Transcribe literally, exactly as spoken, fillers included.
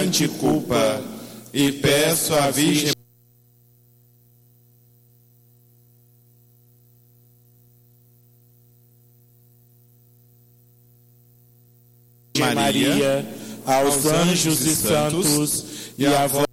grande culpa, e peço à Virgem Maria, aos anjos e santos, e à vossa